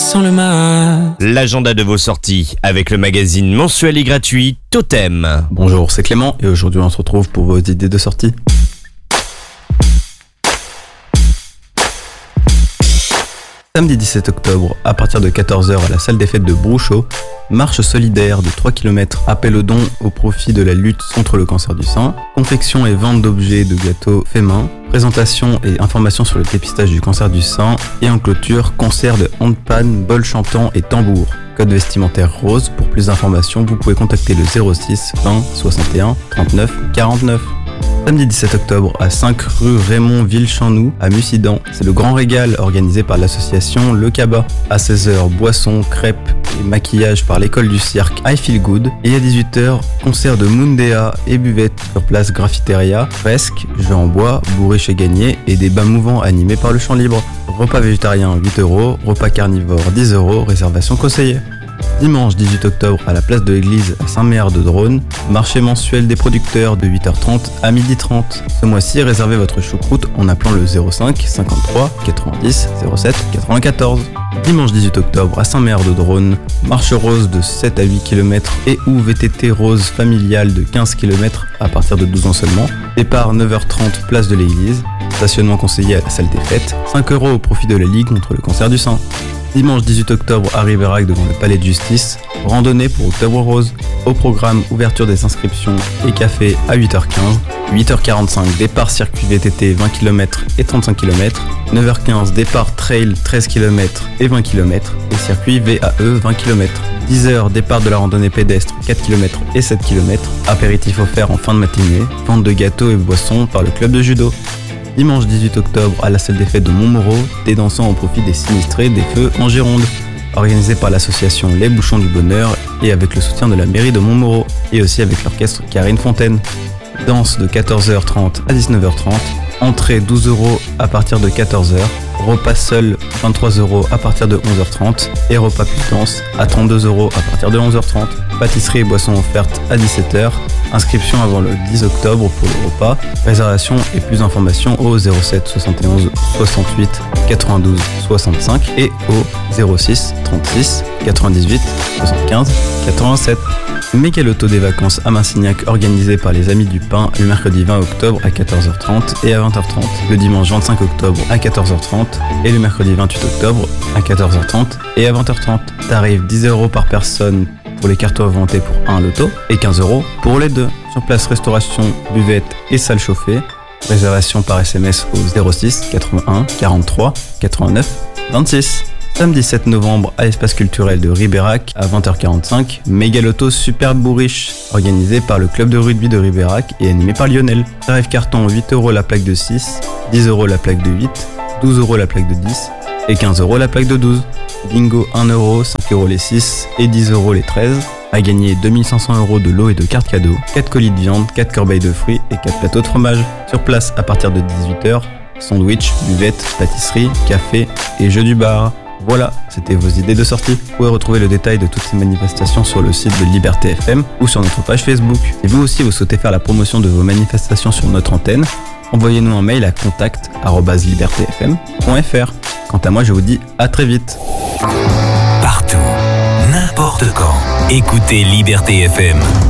sans le mal. L'agenda de vos sorties avec le magazine mensuel et gratuit Totem. Bonjour, c'est Clément et aujourd'hui on se retrouve pour vos idées de sortie. Samedi 17 octobre, à partir de 14h à la salle des fêtes de Brouchot, marche solidaire de 3 km, appel aux dons au profit de la lutte contre le cancer du sein, confection et vente d'objets de gâteaux faits main, présentation et information sur le dépistage du cancer du sein et en clôture, concert de handpan, bol chantant et tambour. Code vestimentaire rose. Pour plus d'informations, vous pouvez contacter le 06 20 61 39 49. Samedi 17 octobre à 5 rue Raymond Villechampnoux à Mussidan, c'est le grand régal organisé par l'association Le Cabas. À 16h, boissons, crêpes et maquillage par l'école du cirque I Feel Good. Et à 18h, concert de Mundea et buvette sur place Graffiteria, fresques, jeux en bois, bourriche et gagné et des bains mouvants animés par le chant libre. Repas végétarien 8€, repas carnivore 10€, réservation conseillée. Dimanche 18 octobre à la place de l'église à Saint-Méard-de-Drône, marché mensuel des producteurs de 8h30 à 12h30. Ce mois-ci, réservez votre choucroute en appelant le 05 53 90 07 94. Dimanche 18 octobre à Saint-Méard-de-Drône, marche rose de 7 à 8 km et ou VTT rose familiale de 15 km à partir de 12 ans seulement. Départ 9h30 place de l'église, stationnement conseillé à la salle des fêtes, 5€ au profit de la Ligue contre le cancer du sein. Dimanche 18 octobre à Ribérac devant le palais de justice, randonnée pour Octobre Rose. Au programme, ouverture des inscriptions et café à 8h15, 8h45 départ circuit VTT 20 km et 35 km, 9h15 départ trail 13 km et 20 km et circuit VAE 20 km. 10h départ de la randonnée pédestre 4 km et 7 km, apéritif offert en fin de matinée, vente de gâteaux et boissons par le club de judo. Dimanche 18 octobre à la salle des fêtes de Montmoreau, des dansants au profit des sinistrés des feux en Gironde, organisé par l'association Les Bouchons du Bonheur et avec le soutien de la mairie de Montmoreau et aussi avec l'orchestre Karine Fontaine. Danse de 14h30 à 19h30, entrée 12€ à partir de 14h, repas seul 23€ à partir de 11h30 et repas plus danse à 32€ à partir de 11h30. Pâtisserie et boissons offertes à 17h. Inscription avant le 10 octobre pour le repas. Réservation et plus d'informations au 07 71 68 92 65 et au 06 36 98 75 87. Méga Loto des vacances à Massignac organisé par les Amis du Pain le mercredi 20 octobre à 14h30 et à 20h30, le dimanche 25 octobre à 14h30 et le mercredi 28 octobre à 14h30 et à 20h30. Tarif 10€ par personne pour les cartes inventées pour un loto et 15€ pour les deux. Sur place, restauration, buvette et salle chauffée. Réservation par SMS au 06 81 43 89 26. Samedi 7 novembre à l'espace culturel de Ribérac à 20h45, Méga Loto Super Bourriche, organisé par le club de rugby de Ribérac et animé par Lionel. Tarif carton 8€ la plaque de 6, 10€ la plaque de 8, 12€ la plaque de 10 et 15€ la plaque de 12. Bingo 1€, 5€ les 6 et 10€ les 13. À gagner 2500€ de lots et de cartes cadeaux, 4 colis de viande, 4 corbeilles de fruits et 4 plateaux de fromage. Sur place à partir de 18h, sandwich, buvette, pâtisserie, café et jeux du bar. Voilà, c'était vos idées de sortie. Vous pouvez retrouver le détail de toutes ces manifestations sur le site de Liberté FM ou sur notre page Facebook. Et vous aussi, vous souhaitez faire la promotion de vos manifestations sur notre antenne, envoyez-nous un mail à contact@libertefm.fr. Quant à moi, je vous dis à très vite. Partout, n'importe quand, écoutez Liberté FM.